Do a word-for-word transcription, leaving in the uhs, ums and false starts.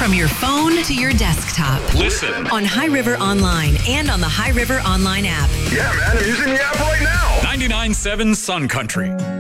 from your phone to your desktop. Listen on High River Online and on the High River Online app. Yeah, man, I'm using the app right now. ninety-nine point seven Sun Country.